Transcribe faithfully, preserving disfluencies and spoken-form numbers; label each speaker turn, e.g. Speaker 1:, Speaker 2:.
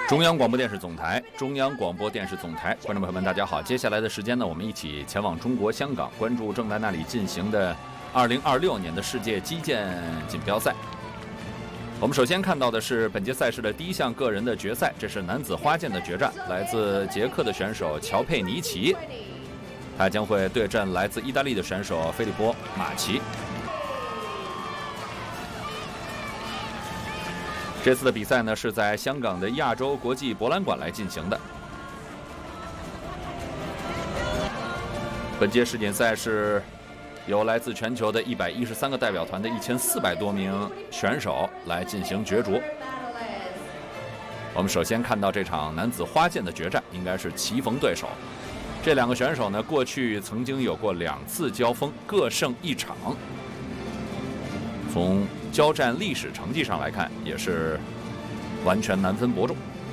Speaker 1: 中央广播电视总台，中央广播电视总台，观众朋友们，大家好。接下来的时间呢，我们一起前往中国香港，关注正在那里进行的二零二六年的世界击剑锦标赛。我们首先看到的是本届赛事的第一项个人的决赛，这是男子花剑的决战，来自捷克的选手乔佩尼奇，他将会对阵来自意大利的选手菲利波马奇。这次的比赛呢，是在香港的亚洲国际博览馆来进行的。本届世锦赛是由来自全球的一百一十三个代表团的一千四百多名选手来进行角逐。我们首先看到这场男子花剑的决战，应该是棋逢对手。这两个选手呢，过去曾经有过两次交锋，各胜一场。从交战历史成绩上来看，也是完全难分伯仲。